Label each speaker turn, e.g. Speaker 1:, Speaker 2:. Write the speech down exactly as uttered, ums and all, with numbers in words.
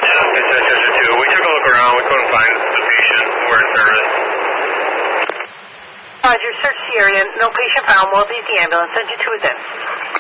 Speaker 1: Chester two. We took a look around. We couldn't find the patient. We're in service.
Speaker 2: Roger, search the area. No patient found. We'll leave the ambulance. Send you to a den.